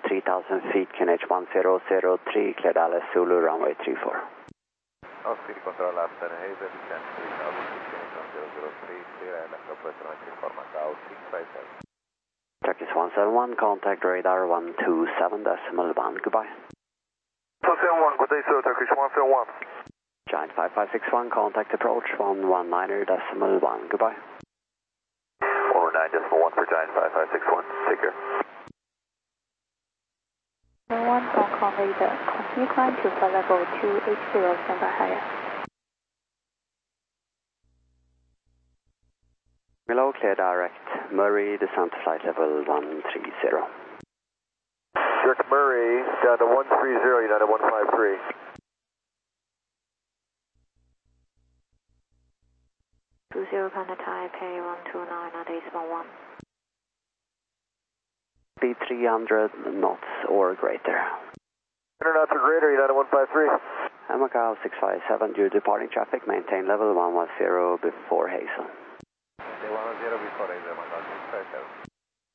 3000 feet, QNH 1003, clear Dallas Zulu, runway 34. City Control after Hazel, 3000 feet, QNH 1003, clear Island Southwest runway 34, Macau 657. Turkish 171, contact radar 127.1, goodbye. 171, good day sir, Turkish 171. Giant 5561, contact approach 119.1, goodbye. 119.1 for Giant 5561, take care. 1 Hong Kong radar, continue climb to flight level 280, stand by higher. Below, clear direct, Murray, descent to flight level 130. Direct Murray, down to 130, United 153. Panda Taipei 129 at 811. Speed 300 knots or greater. 100 knots or greater, United 153. Macau 657, due departing traffic, maintain level 110 before Hazel. 110 before Hazel, Macau 657.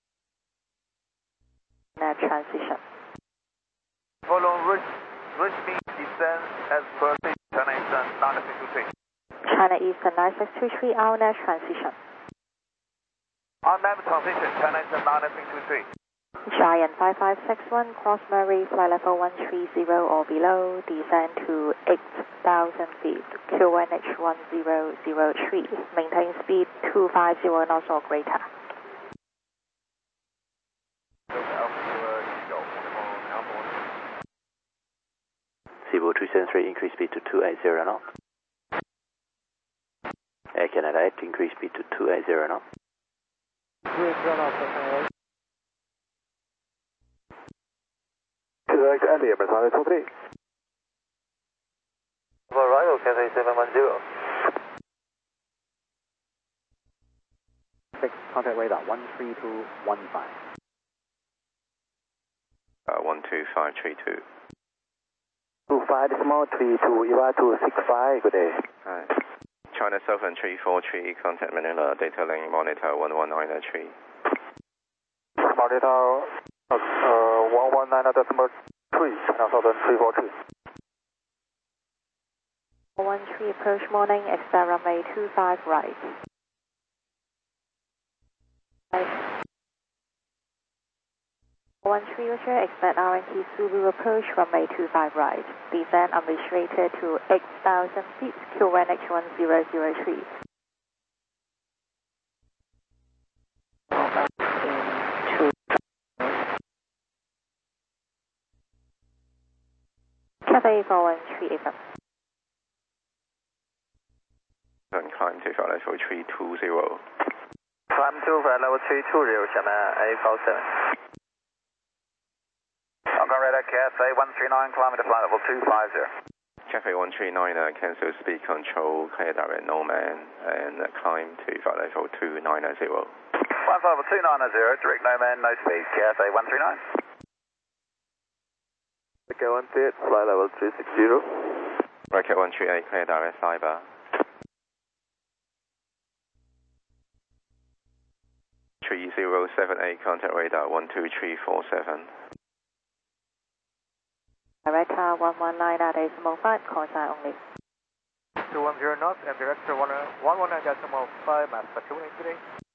Net transition. Follow route speed descent as per China Eastern 9623. China Eastern 9623, our net transition. On map transition, China Eastern 9623. Giant 5561, cross Murray, flight level 130 or below, descend to 8,000 feet, QNH 1003, maintain speed 250 knots or greater. Cebu 373, increase speed to 280 knots. Air Canada 8, increase speed to 280 knots. Direct Andy, Emirates 123. Arrival, Cathay 710. Contact radar 13215. 12532. 25.32, you are 265, good day. Hi. China Southern 343, contact Manila, data link monitor 119.3. Monitor 119.3, China Southern 343. 13 approach morning, expect runway 25 right. 13 Roger, expect RNT Zulu approach runway 25 right. Descend unrestricted to 8,000 feet, QNH 1003. Cathay 413 FM. Climb to flight level 320. Climb to flight level 320, 下面 A47. Hong Kong radar Cathay 139, climbing to flight level 250. Cathay 139, cancel speed control, clear direct no man, and climb to flight level 290. Flight level 290, direct no man, no speed, Cathay 139. Racket 138, flight level 360. Racket 138, clear direct cyber. 3078, contact radar 12347. Director 119 at 805, call sign only. 210 knots and director 119.5, master 283.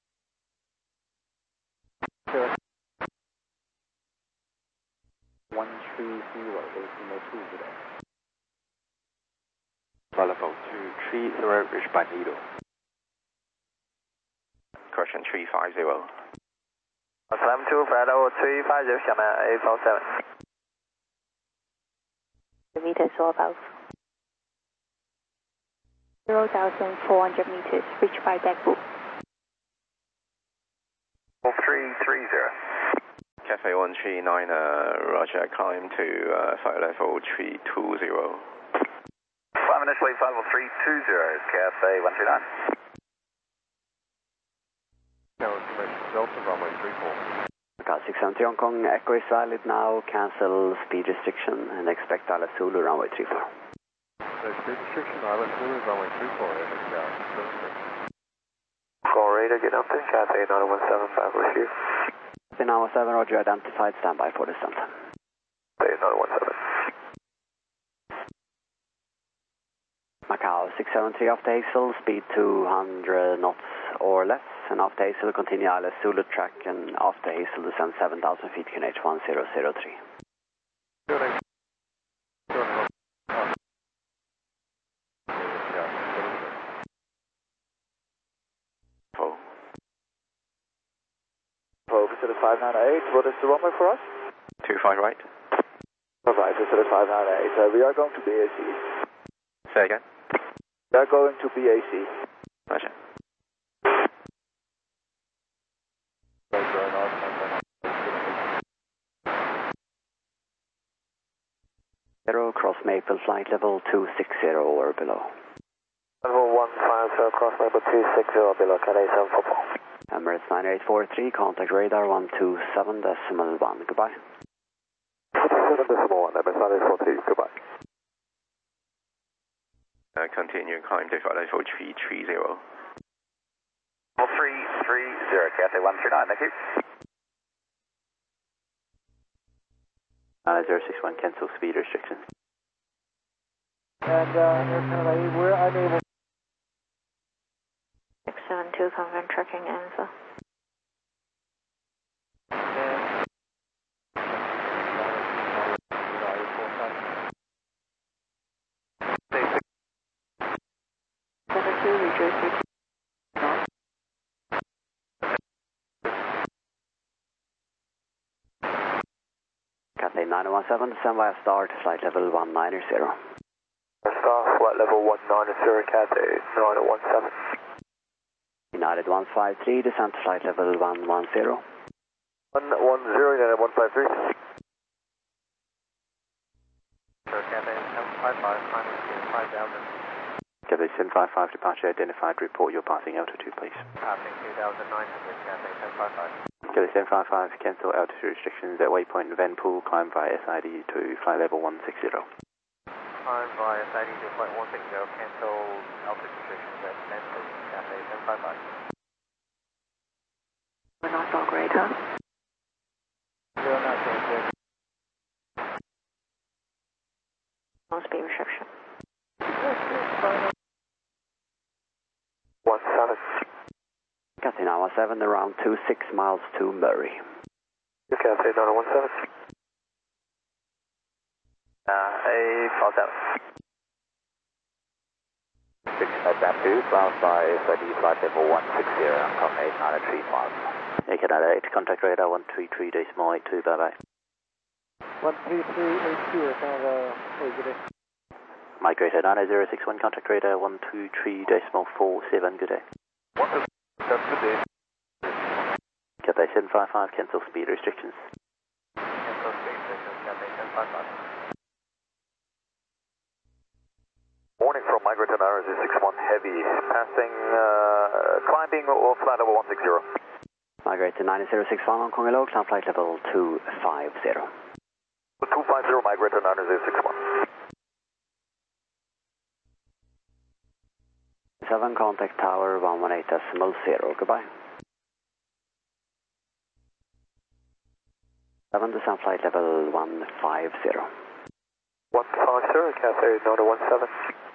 130, decimal 2 today. Flight level 230, reached by Needle. Correction 350. Climb to flight level 350, 下面 A47. Meters or above. 0,400 meters, reached by deck book. 330. Cathay 139, roger, climb to flight level 320. Climb initially flight level 320, Cathay 139. Delta runway 34. Macau 670 Hong Kong, Echo is valid now, cancel speed restriction and expect Dallas Zulu runway 34. Speed restriction, Dallas Zulu runway 34, Call radar, get up to Cathay 9175 with you. Now 7, Roger, identified, standby for descent. Another 17. Macau 673 after Hazel, speed 200 knots or less, and after Hazel continue ILS Zulu track, and after Hazel descend 7,000 feet, QNH 1003. Visit 598, what is the runway for us? 25 right. Alright, Visit 598, we are going to BAC. Say again. We are going to BAC. Roger. Cross Maple, flight level 260 or below. Level 150, cross Maple 260 below, Cathay 744. Emirates 9843, contact radar 127.1, goodbye. 47.1, Emirates 9843, goodbye. Continue climb to flight level 330. 330, Cathay 139, thank you. 061, cancel speed restrictions. And Air Canada, we're unable. 672, confirm tracking answer. Cathay 917, stand by start, flight level 190. Start, flight level 190, Cathay 917. United 153, descent to flight level 110. 110, United 153. Cathay 755, climbing to 5,000. Cathay 755, departure identified, report your passing altitude, please. Passing 2,900, Cathay 755. Cathay 755, cancel altitude restrictions at waypoint Vanpool, climb via SID to flight level 160. Climb via SID to flight 160, cancel altitude restrictions at Vanpool, Cathay 755. We're not all great, huh? We're not going to. No speed restriction. 17. Cathay 917, around 26 miles to Murray. Cathay 917. 857. 6 bound by SID flight level 160, Hong 893 miles. Canada 8, contact radar 133.82, bye bye. 13382, Air Canada, good day. Migrator 96061, contact radar 123.47, good day. 127, good day. Cathay 755, cancel speed restrictions. Cancel speed restrictions, Cathay 755. Morning from Migrator 96061, heavy, passing, climbing or flight level 160. Migrator 9061, Hong Kong hello, climb flight level 250. 250, Migrator 9061. 7, contact tower 118.0, goodbye. 7, descent flight level 150. 150, Cathay 917.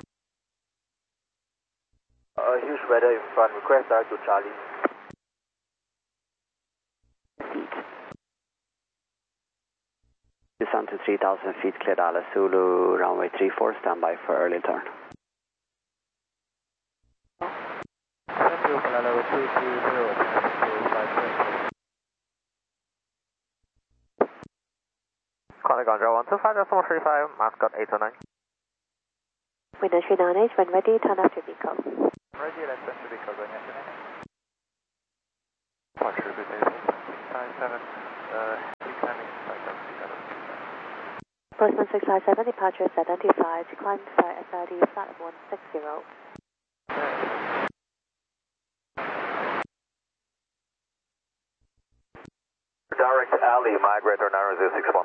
Huge weather in front, request direct to Charlie. Descent to 3,000 feet, cleared ILS Zulu, runway 34, standby for early turn. Level 220, Contact Control 125.35, Mascot 809. Window 398, when ready, turn off your vehicle. Ready, let's turn to vehicle going after that. Departure, good day, 657, declining, 5,000. Postman 657, departure is identified, climb via SID flight 160. Direct alley, Migrator 9061.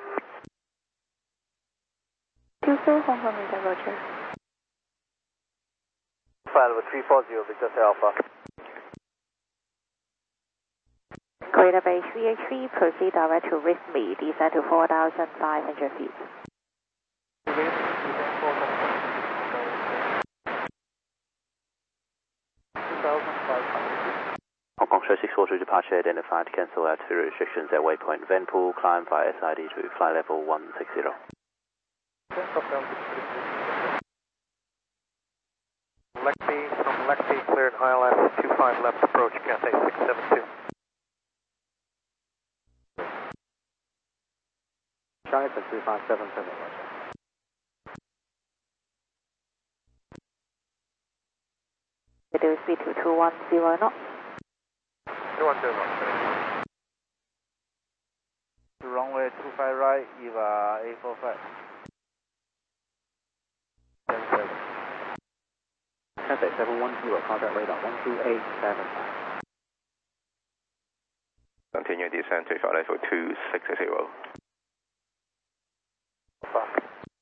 20 Hong Kong Meter, Roger. File with 340, Victor Alpha. Radar Bay 383, proceed direct to RIFME, descend to 4,500 feet. Hong Kong Show 642 departure identified, cancel altitude restrictions at waypoint Venpool, climb via SID to flight level 160. Lexi, from Lexi, cleared ILS 25 left approach, Cathay 672. Jonathan 3577. Reduce speed to 210 knots. 210 knots. Runway 25 right, EVA 845. 77. Cathay 710, contact radar 12875. Continue descent to flight level 260. Fuck.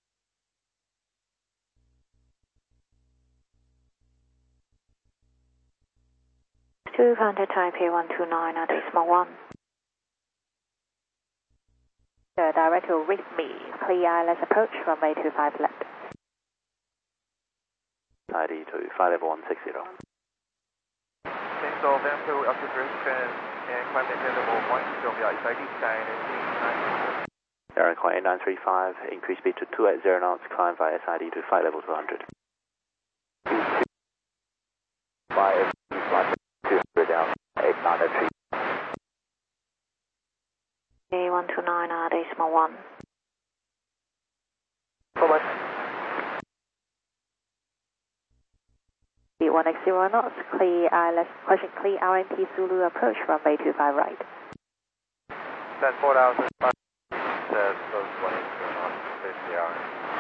200 Taipei 129 at decimal 1. Direct to RIFME, clear ILS approach, runway 25 left. SID to flight level 160. Cancel Venpool altitude restriction and climb maintain level 160 via SID skyline and Air Inquiry 8935, increase speed to 280 knots, climb via SID to flight level 200. 200 down, 893. A129 at decimal 1. How much? Speed 180 knots, clear ILS, clear RMP Zulu approach, runway 25 right. That's 4,000. Says close 180 knots, 50 hours.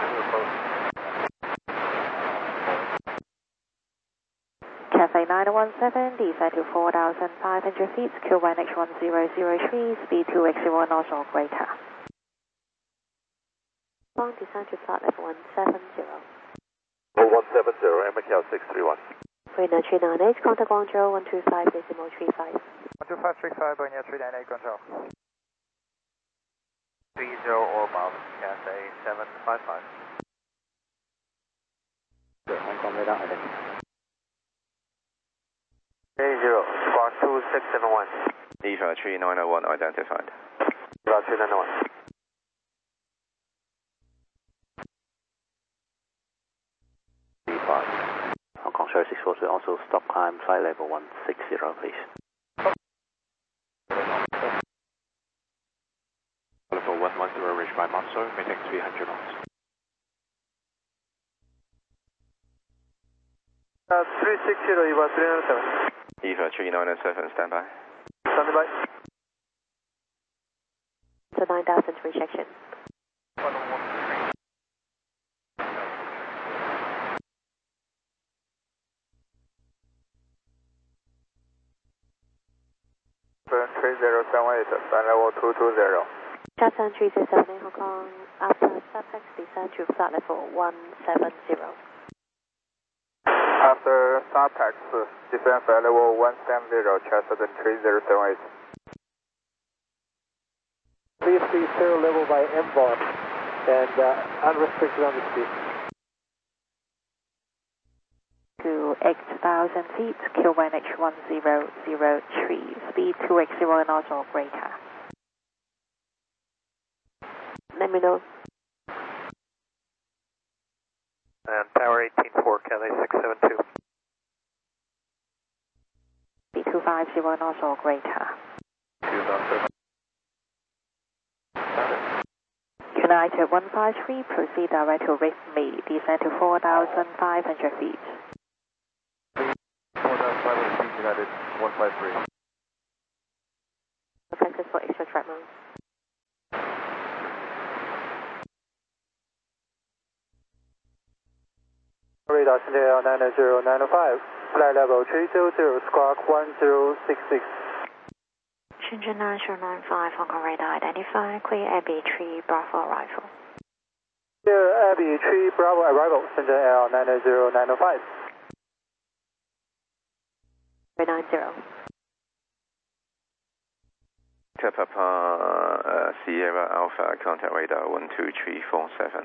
Cathay 917, descend to 4,500 feet, QNH 1003, speed 280 knots or greater. Long descend to flight level 170. 170, MCL 631. Radar 398, contact Guangzhou 125.35. 12535, Bernier 398 control. 30 or above, Cathay 755. Hong Kong radar identified. 80, squawk 2671. EVA 3901 identified. About 291. Hong Kong Show 642, also stop climb, flight level 160, please. Level 110, reach by Monso, maintain 300 knots. 360, EVA 397. EVA 3907, standby. Standing by. So 9,000 rejection. 113. Burn 3078, flight level 220. Japan 367 Hong Kong, after subtext descend to flight level 170. After StarTax, descend flight level 170, Chester 3078. Please be zero level by MBOT and unrestricted on the speed. To 8,000 feet, QNH 1003, speed 280 knots or greater. Let me know. And Tower 184, Cathay 672. Speed 250 knots or greater. 2007. United 153, proceed direct to RIFME, descend to 4,500 feet. 4,500 feet, United 153. Offenses for extra track mode. Radar Chanel 90905, flight level 300, squawk 1066. Shenzhen 9095, Hong Kong radar identified, clear Abbey 3 Bravo arrival. Clear Abbey 3 Bravo arrival, Shenzhen L 90905. 390. Papa Sierra Alpha, contact radar 12347.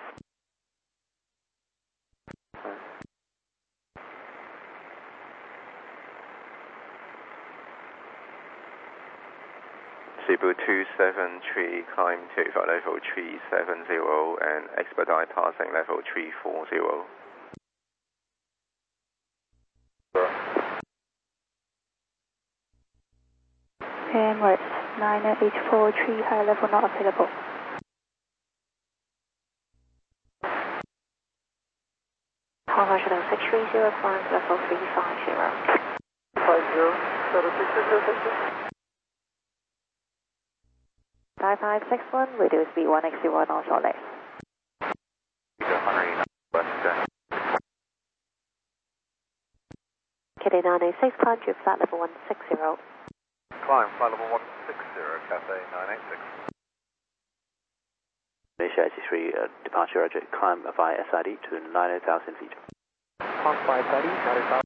Cebu 273, climb to flight level 370 and expedite passing level 340. Emirates 9843, high level not available. Hong Kong Shuttle 630, climb level 350. 5561, radio speed 1x01 onshore left. KD 986, climb to flight level 160. Climb, flight level 160, Cathay 986. Malaysia 83, departure Roger, climb via SID to 90,000 feet. Climb by SID, 90,000.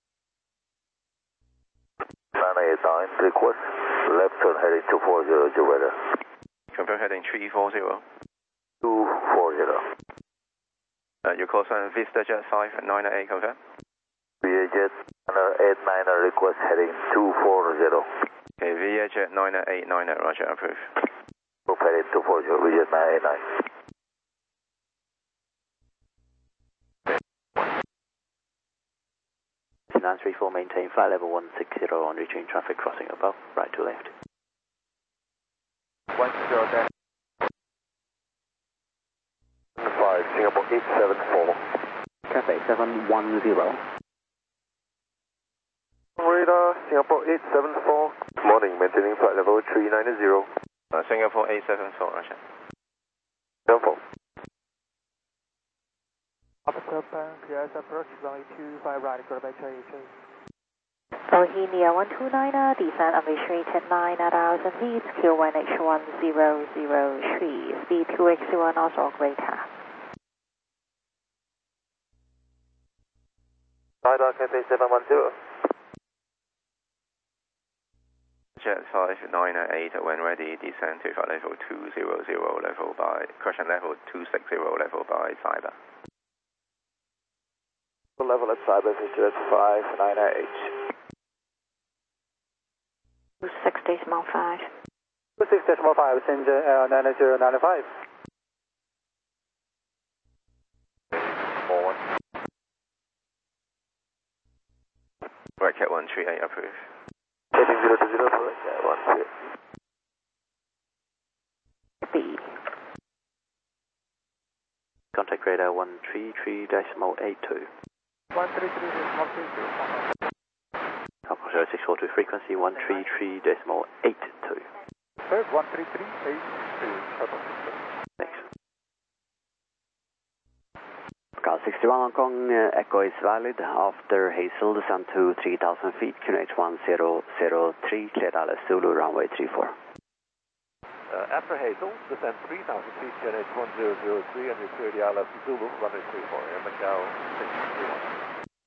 989, request left turn heading 240, weather. Confirm heading 340. 240. Your call sign Vista Jet 598, confirm. VA Jet 989, request heading 240. Okay, VA Jet 989, Roger, approve. Group heading 240, VA Jet 989. To 934, maintain flight level 160 on reaching traffic crossing above, right to left. 10 dash 5, Singapore 874. Cathay 710. Radar, Singapore 874. Morning, maintaining flight level 390. Singapore 874, Roger. Singapore. Officer Pan, clear approach, runway 25 right, go back to Bohemia 129, descend on Mission 9,000 feet, Q1H1003, speed 2x1 knots or greater. Radar, Cathay 710. Jet 598, when ready, descend to flight level 200 level by, correction, level 260 level by cyber. The level at cyber is Jet 598. 26.5. 26.5, send 9095. Forward. Right, Cat 138, approve. Heading 020, Cat 138. Speed. Contact radar 133.82. 133.82. Hong Kong 0642, frequency 133.82. Third 133.82. Thanks. Cal 61 Hong Kong, echo is valid. After Hazel, descend to 3,000 feet, QNH 1003, cleared Alice Zulu, runway 34. After Hazel, descend 3,000 feet, QNH 1003, and you clear the Alice Zulu, runway 34, Air Macau 631.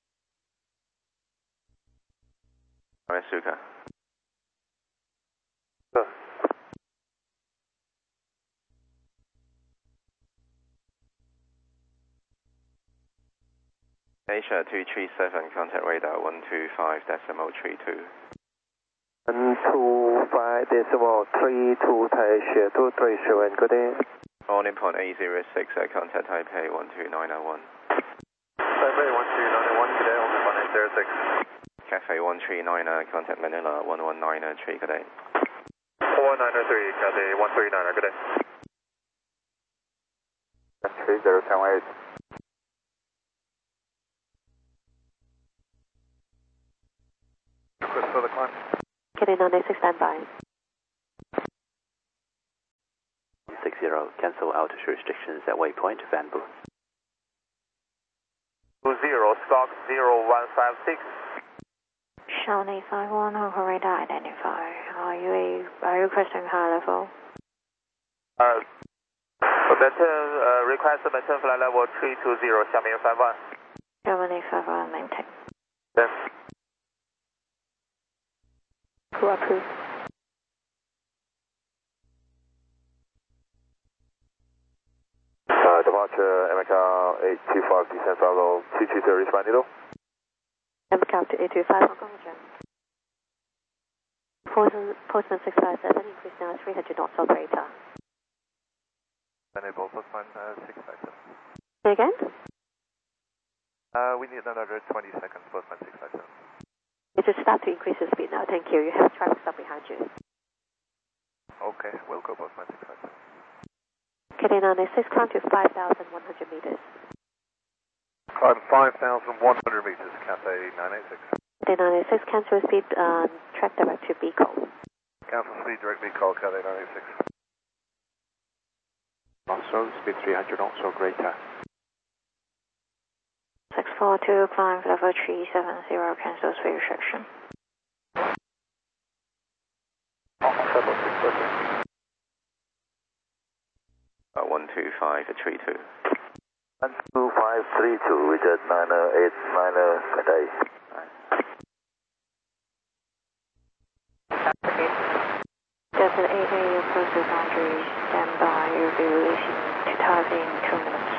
Suka. Asia 237, contact radar 125.32. 125.32, Asia 237, good day. Morning point 806, contact Taipei 12901. Taipei 12901, good day, only point 806. Cathay 139, contact Manila 1193, good day. 1193, Cathay 139, good day. 3078. Request for the climb. KD 986, standby. 60, cancel altitude restrictions at waypoint, Van Booth. 20, stock 0156. Shawnee 51, Hong Kong radar identify. Are you requesting high level? Request maintain flight level 320, Xiamen 51. Germany 51, maintain. Yes. Who approved? departure, Macau 825, descent level 220, respond Nilo. Macau to 825, Hong Kong, John. Postman 657, increase now 300 knots operator. Enable Postman 657. Say again? We need another 20 seconds, Postman 657. You should start to increase the speed now, thank you. You have a traffic stop behind you. Okay, we'll go Postman 657. Cathay 986, climb to 5,100 meters. Climb 5,100 meters, Cathay 986. Cathay 986, cancel speed, track direct to Beagle. Cancel speed, direct call, Cathay 986. Also, speed 300 knots or greater. 642, climb level 370, cancel speed restriction. 125 at 32. 12532, with at 908, 90, Cathay. Delta 88, approach the boundary, stand by, you'll be releasing to Taipei in 2 minutes.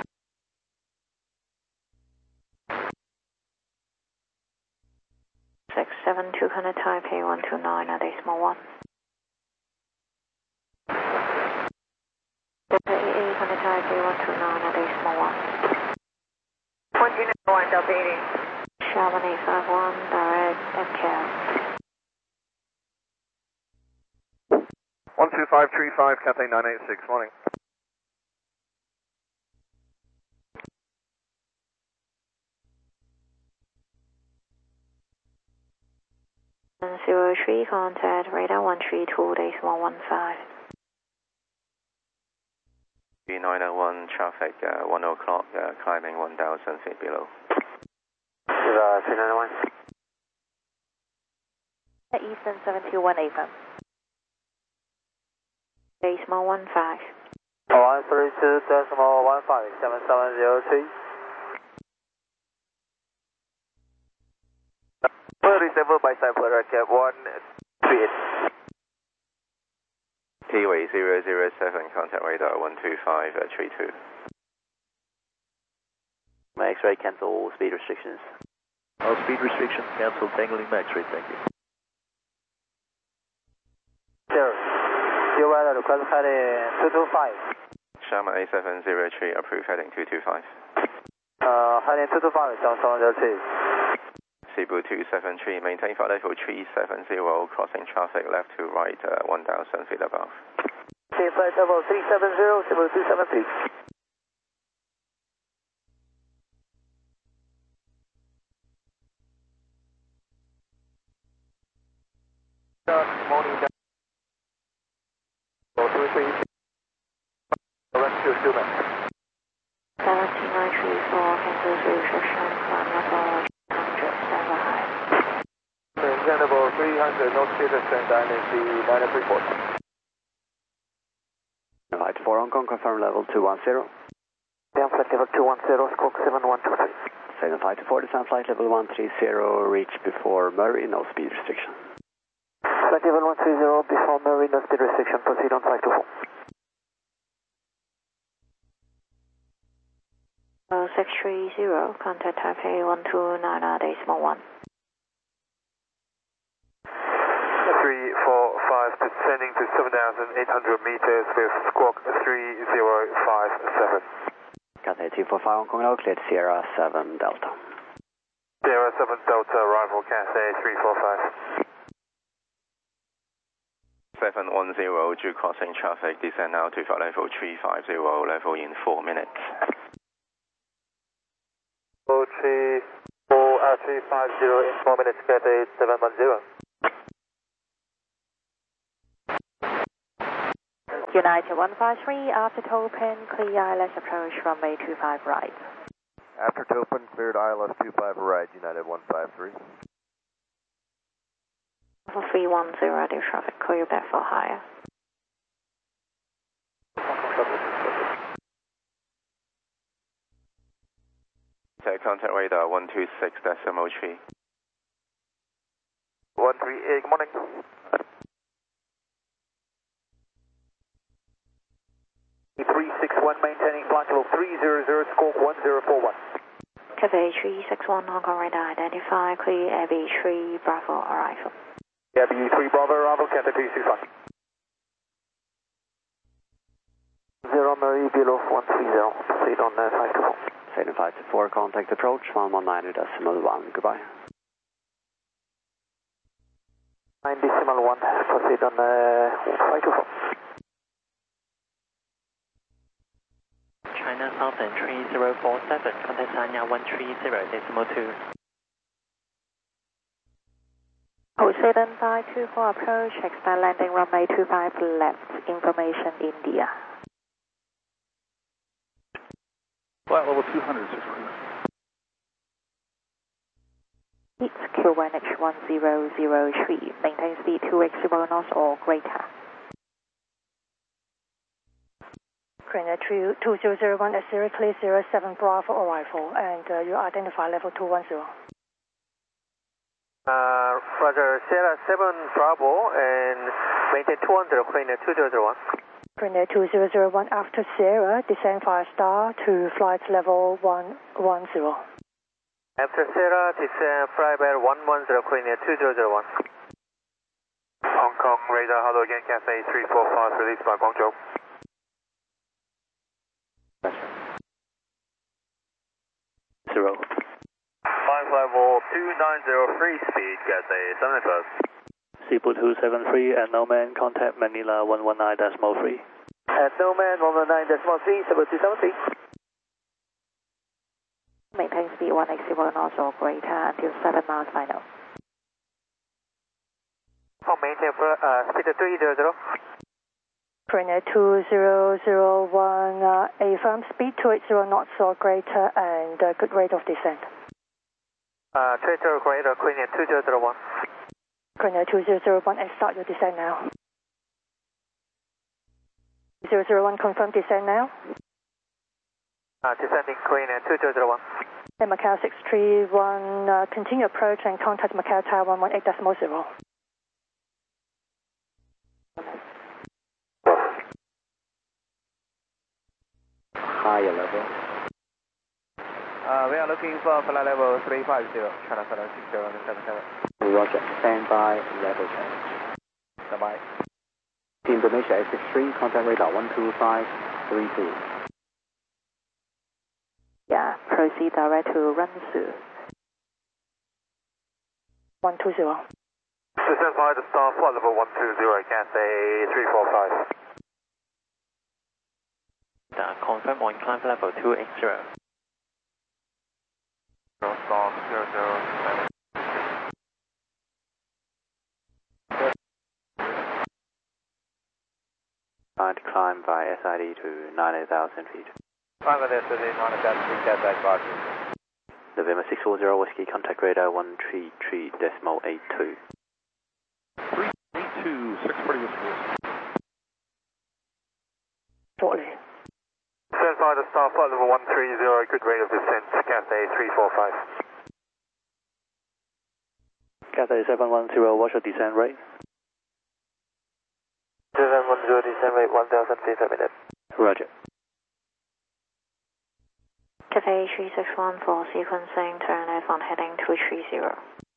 Six, 7, 200 Taipei 129 at decimal 1. Delta 88, 100 Taipei 129 at decimal 1. 1 Delta 88. Sherman 851, direct FCAL. 12535, Cathay 986, morning. And 03, contact radar 132.115. 901 traffic, 1 o'clock, climbing 1,000 feet below. 391. Eastern 721 FM. Decimal 15. 132.15, 7703. 37 by Cypher, Racket 138. T-Way 007, contact radar 125 at 32. X-ray cancel all speed restrictions. All speed restrictions cancelled, tangling X-ray, thank you. Sure. Your weather request heading 225. Sherman A703, approved heading 225. Heading 225, 7703. Cebu 273, maintain flight level 370, crossing traffic left to right 1,000 feet above. Flight level 370, Cebu 273. Morning. 233. Rescue human. 7934, cancel speed restriction, climb level 100, stand by. Maintain level 300, no speed restriction, dynasty 934. Flight 4 Hong Kong, confirm level 210. Down flight level 210, squawk 7123. Second flight to 40, descend flight level 130, reach before Murray, no speed restriction. Flight level 130, before Murray, no speed restriction, proceed on 524. 0630, contact Taipei 129 at decimal 1. 345, descending to 7,800 meters with squawk 3057. Cathay 245 Hong Kong now, cleared Sierra 7 Delta. Sierra 7 Delta, arrival Cathay 345. 710, due crossing traffic, descend now to flight level 350, level in 4 minutes. 350 in 4 minutes, Cathay 710. United 153, after Topin, clear ILS approach runway 25 right. After Topin, cleared ILS 25 right, United 153. 310, radio traffic, clear back for higher. Contact radar 126.03. 138, good morning. 361 1, maintaining flight level 300, squawk 1041. Cafe 361, Hong Kong radar identify, clear Abbey 3 Bravo arrival. Abbey 3 Bravo arrival, Cathay 365. 0 Mary below 130, proceed on 524. Sailing 524, contact approach 119.1, goodbye. 9.1, proceed on 524. China Southern 3047, contact Sanya 130.2. Poseidon 524 approach, expect landing runway 25 left, information India. Flight level 200, 649. It's Q1H1003, maintain speed 280 knots or greater. Korean 2001 at 0 clear 07 Bravo arrival, and you identify level 210. Roger, Sierra 7 Bravo and maintain 200, Korean 2001. Korean 2001 after Sierra, descend 5 star to flight level 110. After Sierra, descend flyby 110, Korean 2001. Hong Kong radar, hello again, Cathay 345, released by Guangzhou. Zero. Flight level 290, free speed, Cathay 75. Seaboot 273 at no man, contact Manila 119.3. At no man 119.3, Seaboot 273. Maintain speed 180 knots or greater until 7 miles final. Maintain speed 300. Korean 2001, affirm speed 280 knots or greater and good rate of descent. Twitter greater, Korean 2001. Korean 2001, and start your descent now. 001, confirm descent now. Descending Korean 2001. And Macau 631, continue approach and contact Macau Tower 118.0. Higher level. We are looking for flight level 350, China Southern 6077. Roger, standby, level change. Standby. Indonesia S63, contact radar 12532. Yeah, proceed direct to Rensu. 120. Descend by the star, flight level 120, Cathay 345. Confirm on climb level 280. Star 007. Climb by SID to 90,000 feet. Climb with SID 90,000 feet, Cathay 536. November 640 Whiskey, contact radar 133.82. 382, 640 Whiskey. Shortly. Descend by the star, flight level 130, good rate of descent, Cathay 345. Cathay 710, what's your descent rate? 710, descent rate 1,000 feet per minute. Roger. Cafe 361 for sequencing, turn left on heading 230.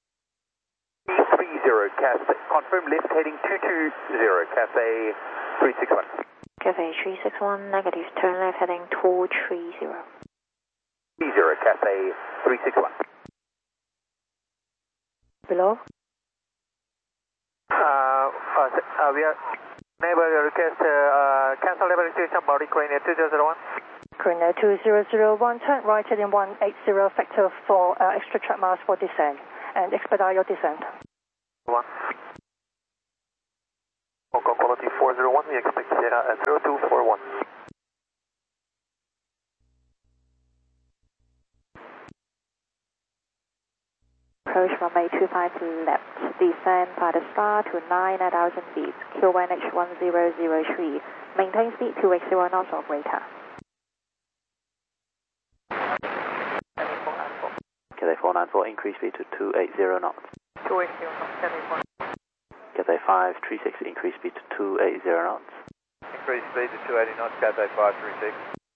330, Cathay, confirm left heading 220, Cathay 361. Cafe 361, negative, turn left heading 230. 30, Cathay 361. Below? We are neighbor request cancel level station body Korean 2001. Korean 2001, turn right heading 180, factor 4 extra track miles for descent, and expedite your descent. 1. Hong Kong quality 401, we expect Sierra at 0241. Approach runway 25 left, descend by the star to 9,000 feet, Q1H1003, maintain speed 280 knots or greater. Cathay 494, increase speed to 280 knots. 280 knots, Cathay 4. Cathay 536, increase speed to 280 knots. Increase speed to 280 knots, Cathay 536.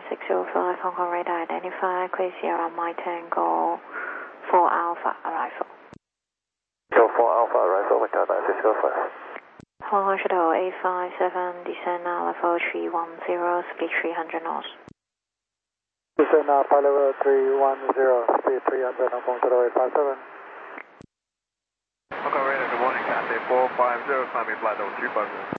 605 Hong Kong radar identify, clear Sierra Mike Tango 4 Alpha arrival. So 4 Alpha arrival, Macau 9605. Hong Kong Shuttle 857, descend now level 310, speed 300 knots. Descend now flight level 310, speed 300, Hong Kong Shuttle 857. Hong Kong radar, good morning, Cathay 450, climbing flight level 250.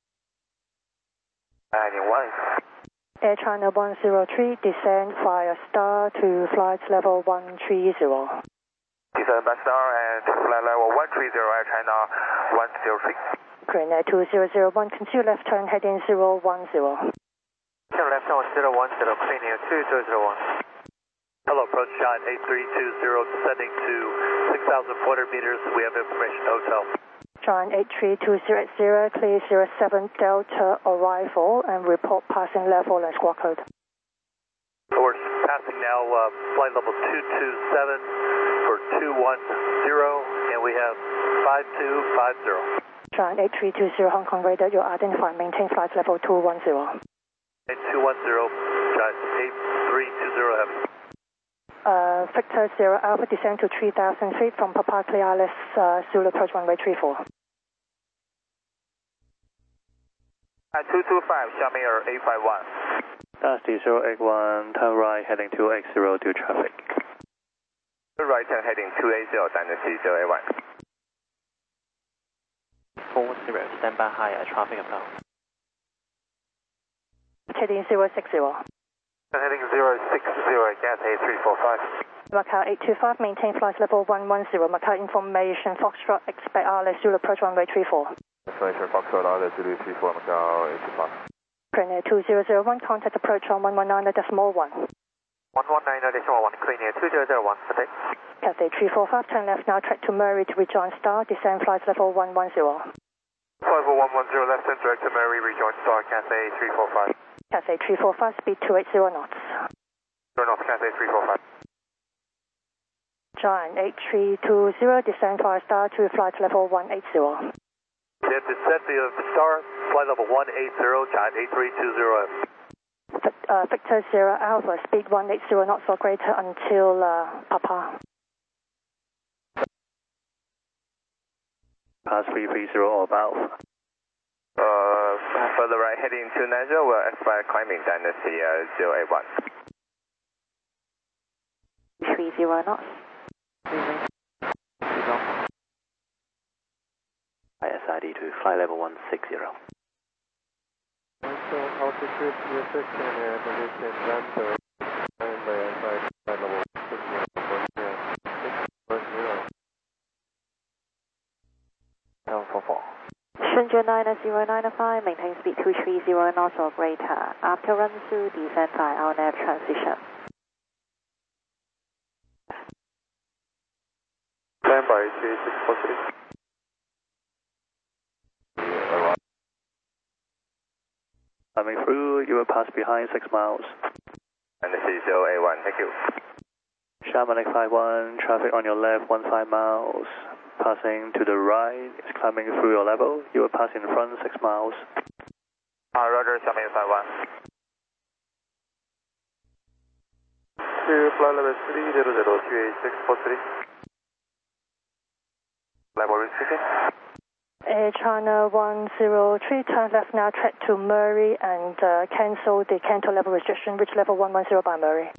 91. Air China 103, descend via star to flight level 130. Descend by star and flight level 130, Air China 103. Korean Air 2001, continue left turn heading 010. Turn left on 010, clean air 2001. Hello, approach shot 8320, descending to 6,400 meters. We have information hotel. Giant 83280, clear 07 Delta arrival and report passing level and squawk code. We're passing now flight level 227 for 210, and we have 5250. Giant 8320 Hong Kong radar, you identify, maintain flight level 210. 210, Giant 8320 heavy. Victor Sierra Alpha, descend to 3,000 feet from Papa Clear Alice, Zulu approach runway 34. 225, Xiaomi Air 851. Dusty 081, turn right heading 280 to traffic. Right turn heading 280, Dynasty 081. 40, stand by high, traffic about. Heading 060. Heading 060, Cathay 345. Macau 825, maintain flight level 110. Macau information, Foxtrot, expect Alice, Zulu approach runway 34. Information, Foxtrot, Alice, Zulu 34, Macau 825. Korean Air 2001, contact approach on 119.1. 119.1, clean air 2001, protect. Cathay 345, turn left now, track to Murray to rejoin star, descend flight level 110. Flight level 110, left turn direct to Murray, rejoin star, Cathay 345. Cathay 345, speed 280 knots. 0 knots, Cathay 345. Giant 8320, descend via star to flight level 180. Descend via star, flight level 180, Giant 8320. Victor Sierra Alpha, speed 180 knots or greater until Papa. Pass 330 or above. Further right heading 290, we'll expect climbing Dynasty 081. 30 knots. ISID to flight level 160. Altitude restriction and position vector and by flight level 610. 744. Shenzhen 99095, maintain speed 230 knots or greater. After run through, descend by our nav transition. Stand by 3643. Coming through, you will pass behind 6 miles. Dynasty 081, thank you. Shamanic 51, traffic on your left 15 miles. Passing to the right, it's climbing through your level. You will pass in front 6 miles. Roger, Xiaomi 51. To flight level 300, 38643. Level receiving. Air China 103, turn left now, track to Murray and cancel the Canto level restriction. Reach level 110 by Murray.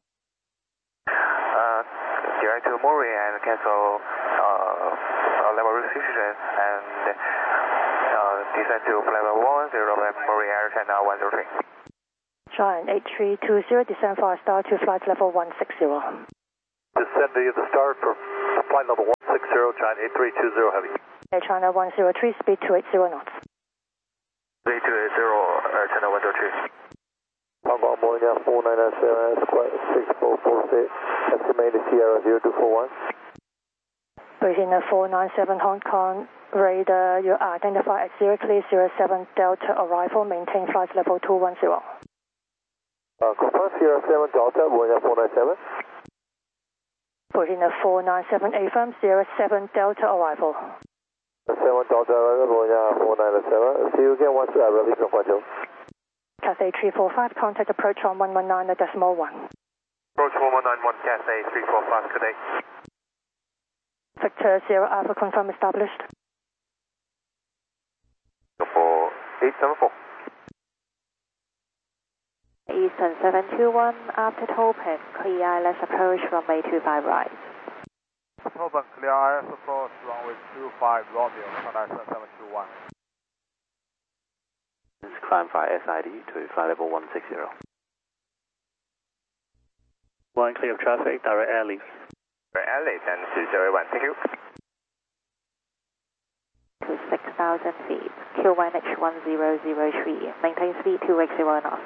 Direct to Murray and cancel level restriction and descend to level 110 by Murray, Air China 103. Giant 8320, descend via star to flight level 160. Descend via the start for flight level 160, Giant 8320 heavy. Air China 103, speed 280 knots. 3280, Air China 103. Hong Kong Bolivia 4997, flight 6446, estimated Sierra 0241. Beijing 497 Hong Kong radar, you identify at 0 clear 07 Delta arrival, maintain flight level 210. Confirm Sierra 7 Delta, Bolivia 497. Beijing 497 affirm 07 Delta arrival. 7 Delta arrival, Bolivia 497. See you again once I release from Guangzhou. Cathay 345, contact approach on 119.1. Approach 1191, Cathay 345, good day. Victor 0 Alpha, confirm established. 874. Eastern 721, after Tolpan, clear ILS approach runway 25 right. Tolpan, clear ILS approach runway 25 Romeo, China 7721. Climb via SID to flight level 160. One clear of traffic, direct air leave. Direct air leave and 201, thank you. To 6,000 feet, QNH1003, maintain speed 280 knots.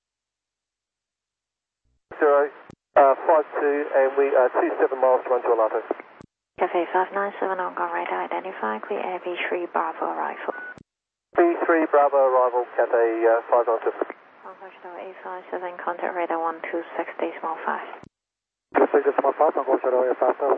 52, and we are 27 miles to run to Alata. Cathay 597 Hong Kong, radar identify, clear Air V3 Bravo arrival. V3 Bravo arrival, Cathay 597. Hong Kong Shadow 857, contact radar 126.5. 26.5, Hong Kong Shadow 857.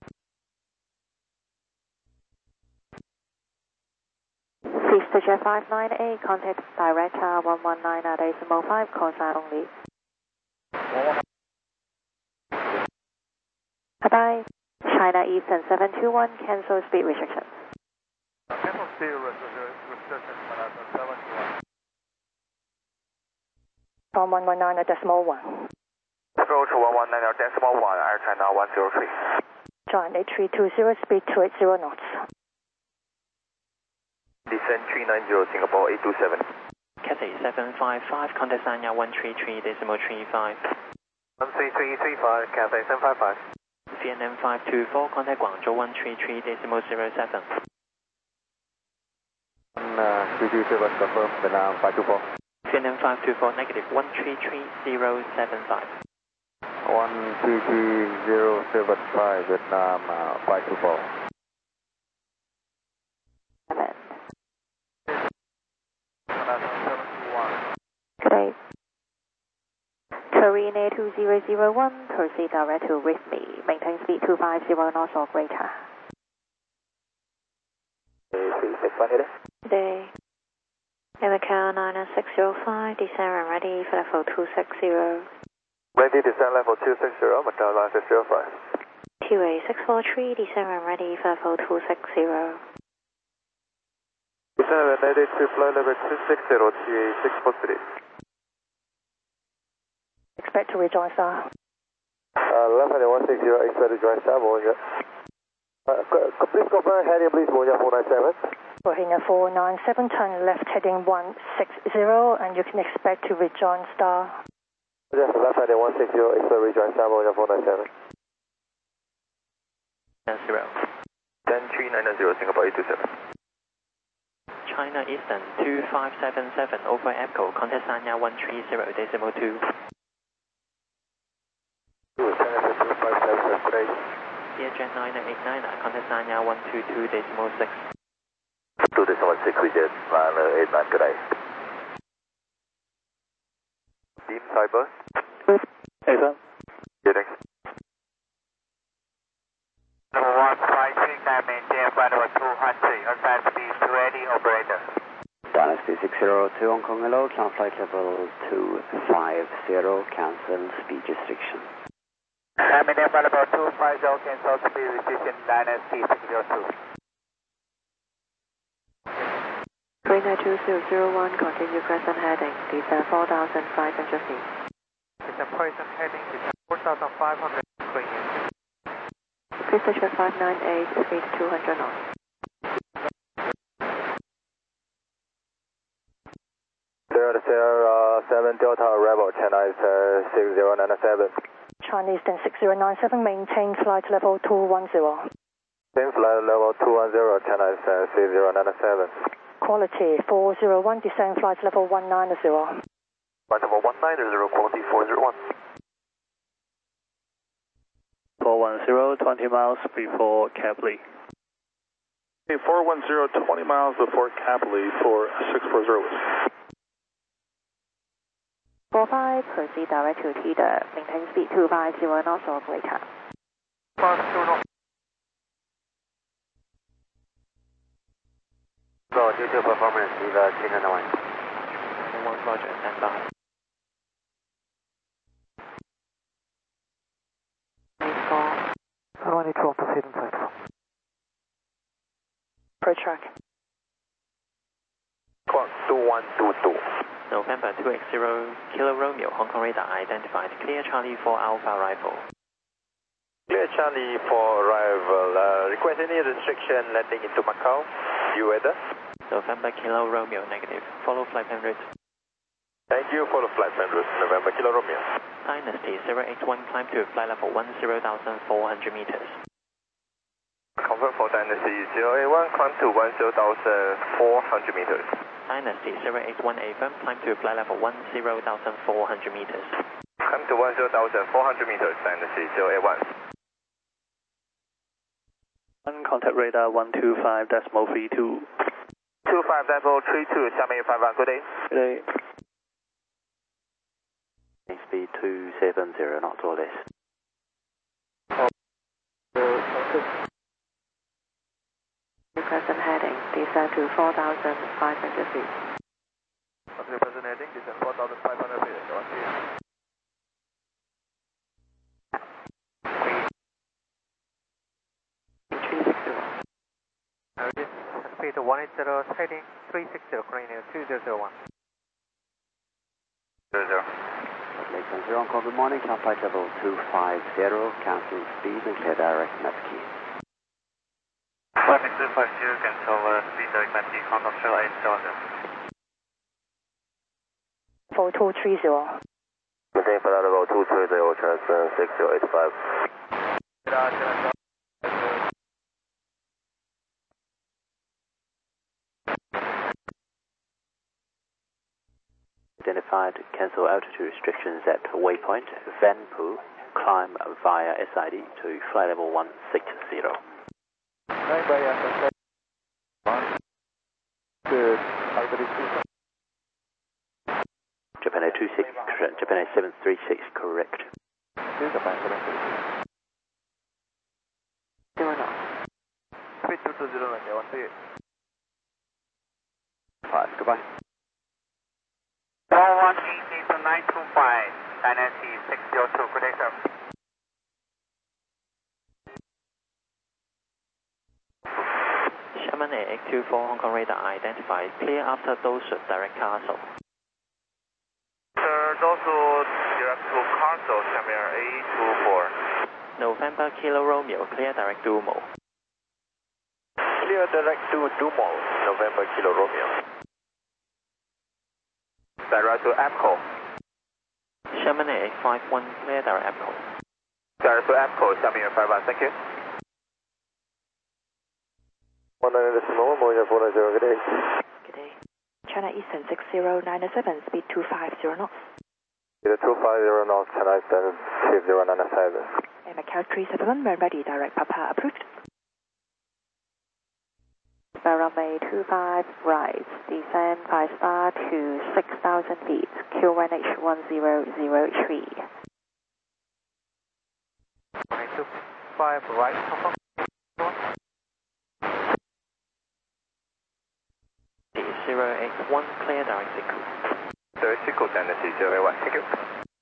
Sister Jet 598, contact director 119.5, call sign only. Bye-bye. China Eastern 721, cancel speed restrictions. Cancel speed restrictions, China 721. On 119.1. Approach 119.1, Air China 103. Giant 8320, speed 280 knots. Descend 390, Singapore 827. Cathay 755, contact Sanya 133.35. 13335, Cathay 755. VNM 524, contact Guangzhou 133.07. 327, confirm, Vietnam 524. VNM 524, negative 133.075. 133.075, Vietnam 524. 7. China 721. Good day. Korean Air 2001, proceed direct to with me. Maintain speed 250 knots or greater. Good day. Air Macau 90605, descend and ready for level 260. Ready to descend level 260, Macau 9605. QA 643, descend and ready for level 260. Descend and ready to fly level 260, QA 643. Expect to rejoin star. Left heading 160, expect to join star, Bologna. Please confirm heading, please, Bologna 497. Rohingya 497, turn left heading 160, and you can expect to rejoin star. Yes, left heading 160, expect to rejoin star, Bologna 497. 0. Then 390, Singapore 827. China Eastern 2577, over EPCO, contact Sanya 130.2. Jet 989, contact Sanya 122.6. 2.16, Jet 989, good day. Team Cyber. Hey, sir. Yeah, thanks. Number 1, flight 69, maintain flight over 200, outside speed 280, operator. Dynasty 602, Hong Kong, hello, climb flight level 250, cancel speed restriction. Maintain flight level 250, cancel speed restriction, Dynasty 602. Korean 2001, continue present heading, descend 4,500 feet. Descend present heading, descend 4,500, Korean. Sister Jet 598, speed 200 knots. Sierra 7 Delta Rebel, China is 6097. Chinese Eastern 6097, maintain flight level 210. Maintain flight level 210, China is 6097. Quality 401, descend flight level 190. Flight level 190, quality 401. 410, 20 miles before Capley. 410, 20 miles before Capley for 640. 45, proceed direct to Tida, maintain speed 250 knots or greater. 2 knots. So, due to performance, leave 391. 1, Roger, stand by. Runway 12 to feed inside. Per track. Squawk 2122. November 2X0 Kilo Romeo, Hong Kong radar identified. Clear Charlie for Alpha arrival. Clear Charlie for arrival. Request any restriction landing into Macau? You weather? November Kilo Romeo, negative. Follow flight plan route. Thank you for the flight plan route. November Kilo Romeo. Dynasty 081, climb to flight level 10,400 meters. Confirm for Dynasty 081, climb to 10,400 meters. Dynasty 081A firm, climb to flight level 10,400 meters. Climb to 10,400 meters, Dynasty 081. Contact radar 125.32. 25.32, 下面151, good day. Good day. Speed 270 knots or less. Present heading, descend to 4,500 feet. Present heading, descend 4,500 feet. 360. Speed 180, heading 360, Korean 2001. 00. Lake 10 on call, good morning. Climb flight level 250, cancel speed and clear direct nav key. Flight 250, cancel speed direct nav key, contact 0870. 4230. Maintain flight level 230, transfer 6085. Identified, cancel altitude restrictions at waypoint Vanpu, climb via SID to flight level 160. Good. Japan Air 26, Japan Air 736, correct. Japan 736. 0 knots. Speed 220, 5, goodbye. 4180 Dynasty 602, good day, sir. Sherman Air 824 Hong Kong radar identified. Clear after Dorsal direct Castle. Sir, Dorsal direct to Castle, Sherman Air 824. November Kilo Romeo, clear direct Dumo. Clear direct to Dumo, November Kilo Romeo. Direct to APCO. Sherman Air 851, clear direct APCO. Direct to APCO, Sherman Air 51, thank you. 19.1, good day. Good day. China Eastern 6097, speed 250 knots. Speed 250 knots, China Eastern 6097. And Macau 371, when ready, direct Papa approved. Runway 25 right, descend 5 star to 6,000 feet, Q1H 1003. 25 right, Hong Kong. 081, clear direct Siku. Direct Siku, Dynasty 081, thank you.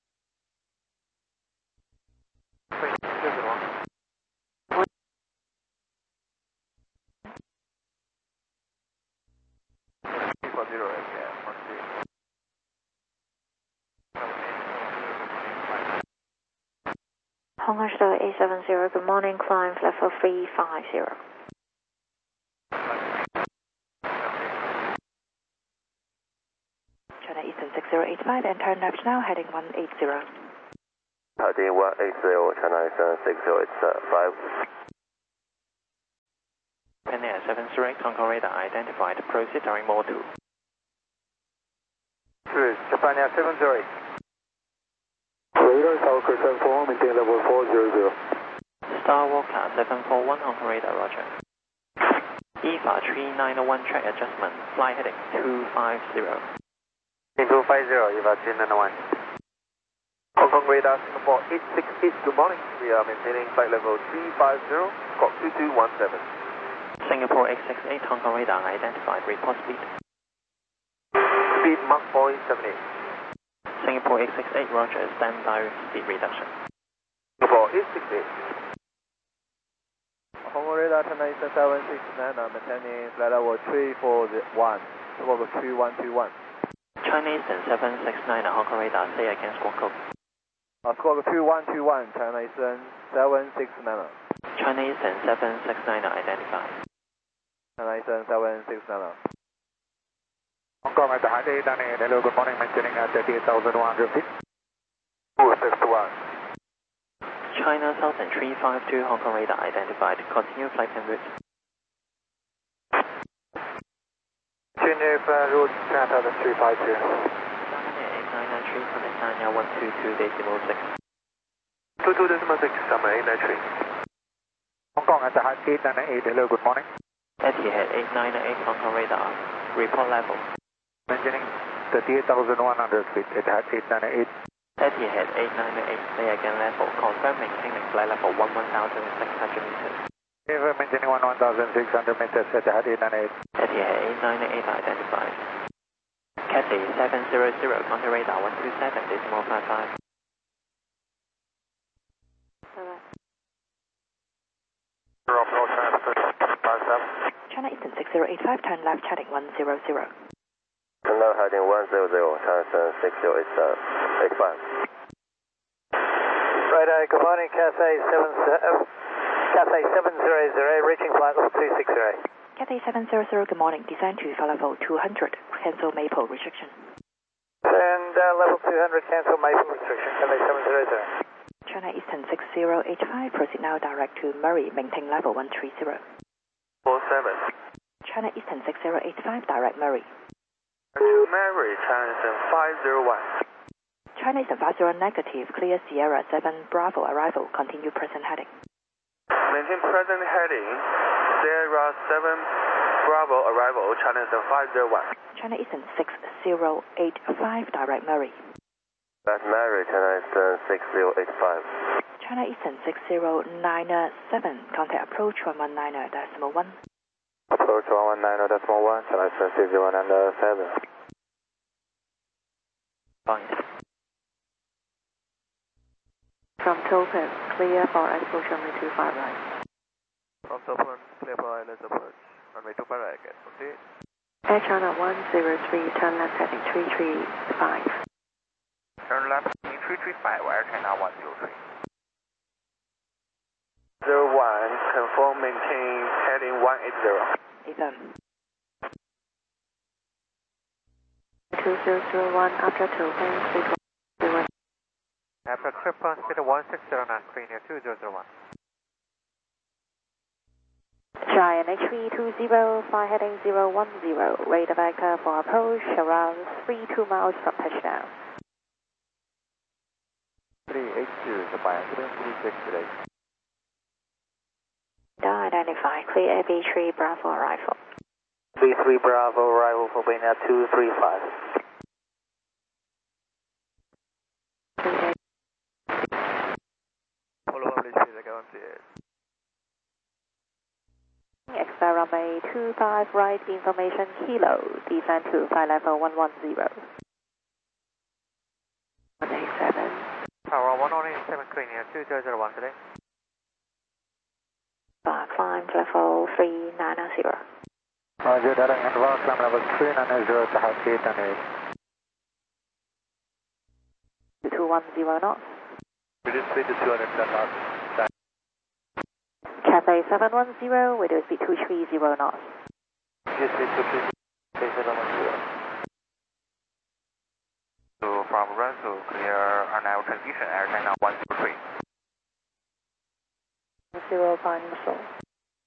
Hong Kong Star 870, good morning, climb level 350. China Eastern 6085, and turn left now, heading 180. Heading 180, China Eastern 6085. Japan Air 738 Hong Kong radar identified. Proceed during mode 2. Japan Air 708. Radar Tower 74, maintain level 400. Star Walker 741 Hong Kong radar, roger. EVA 3901 track adjustment, flight heading 250. 250, EVA 3901. Hong Kong radar Singapore 868, good morning. We are maintaining flight level 350, squawk 2217. Singapore 868 Hong Kong radar identified. Report speed. Speed speed Mach 4.78. Singapore 868, roger, stand by with speed reduction. Singapore 868. Hong Kong radar China Eastern 769, maintaining flight level 341, squawk 2121. China Eastern 769, Hong Kong radar, say again, squawk code. Squawk 2121, China Eastern 769. China Eastern 769, identified. China Eastern 769. Hong Kong at the high 898, hello, good morning, maintaining at 38,100 feet. 261. China Southern 352, Hong Kong radar identified. Continue flight en route. Continue flight route, China 352. 893, contact Sanya 122.6. 22.6, summer 893. Hong Kong at the high 898, hello, good morning. Etihad 898, Hong Kong radar. Report level. Maintaining 38,100 feet, Etihad 898. Etihad 898, say again level. Confirm maintaining flight level 11,600 meters. Confirm maintaining 11,600 meters, Etihad 898. Etihad 898 identified. Cathay 700, contact radar 127.55. China Eastern 6085, turn left heading 100. Turn left heading 100, China Eastern 6085. Right, good morning, Cathay 700, reaching flight level 260. Cathay 700, good morning. Descend to flight level 200. Cancel Maple restriction. And level 200, cancel Maple restriction, Cathay 700. China Eastern 6085, proceed now direct to Murray, maintain level 130. 47. China Eastern 6085, direct Murray. To Mary, China Eastern 501. China Eastern 50 negative, clear Sierra 7 Bravo arrival, continue present heading. Maintain present heading, Sierra 7 Bravo arrival, China Eastern 501. China Eastern 6085, direct Murray. That's Mary, China Eastern 6085. China Eastern 6097, contact approach 119.1. Approach 119.1, China Eastern 6097. Fine. From Topaz, clear for exposure runway 25 right. From Topaz, clear for ILS approach. Runway 25 right again, proceed. Air China 103, turn left heading 335. Turn left heading 335, Air China 103. 01, confirm maintain heading 180. Ethan. 2001, after Topaz, After triple speed 1609, clean here 2001. Giant H320, fly heading 010, radar vector for approach around 32 miles from touchdown. 382, Japan 736 today. Identify, clear AB3 Bravo arrival. B3 Bravo arrival for Bina 235. Follow up, please, I can see it. Expect runway 25 right, information Kilo, descend to flight level 110. 187. Tower 187, clean here 2001 today. Climb level 390. Roger, heading advance, climb level 390 to high 898. 210 knots. Reduce speed to 210 knots. Cathay 710, reduce speed 230 knots. Reduce speed to 710. So from Renzo, clear on our transition, Air China 103. 0 final.